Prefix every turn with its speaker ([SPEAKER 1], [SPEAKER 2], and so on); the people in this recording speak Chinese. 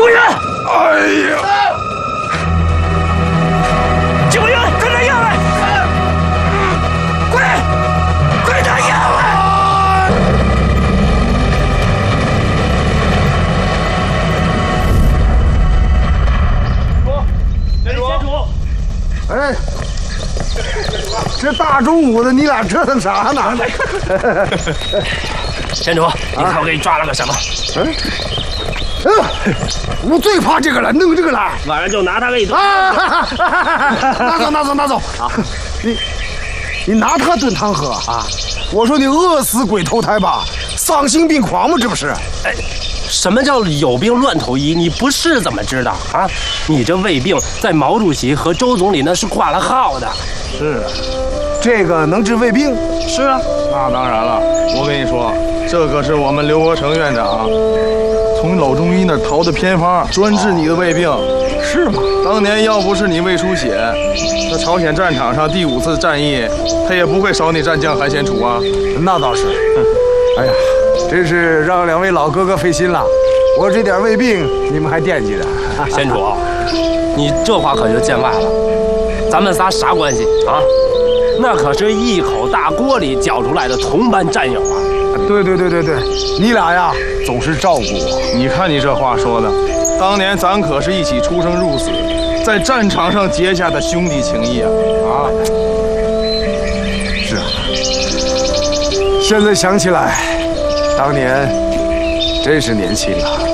[SPEAKER 1] 救援！
[SPEAKER 2] 哎呀！
[SPEAKER 1] 救援，跟着要来！快，快点要来！
[SPEAKER 2] 先主，
[SPEAKER 3] 哎，这大中午的，你俩折腾啥呢？
[SPEAKER 1] 先主，你看我给你抓了个什么？
[SPEAKER 3] 我最怕这个了，弄这个了。
[SPEAKER 1] 晚上就拿它给你炖。
[SPEAKER 3] 拿走。好，你拿它炖汤喝啊？我说你饿死鬼投胎吧，丧心病狂嘛，这不是？
[SPEAKER 1] 哎，什么叫有病乱投医？你不是怎么知道啊？你这胃病在毛主席和周总理那是挂了号的。
[SPEAKER 2] 是，
[SPEAKER 3] 这个能治胃病？
[SPEAKER 1] 是啊，
[SPEAKER 2] 那当然了。我跟你说，这可是我们刘国成院长从老中医那儿淘的偏方，专治你的胃病。
[SPEAKER 3] 是吗？
[SPEAKER 2] 当年要不是你胃出血，那朝鲜战场上第5次战役，他也不会烧你战将韩先楚啊。
[SPEAKER 3] 那倒是。哎呀，真是让2位老哥哥费心了。我这点胃病，你们还惦记着。
[SPEAKER 1] 先主，你这话可就见外了。咱们仨啥关系啊？那可是一口大锅里搅出来的同班战友啊！
[SPEAKER 3] 对，你俩呀总是照顾我。
[SPEAKER 2] 你看你这话说的，当年咱可是一起出生入死，在战场上结下的兄弟情谊啊！
[SPEAKER 3] 是啊，现在想起来，当年真是年轻啊。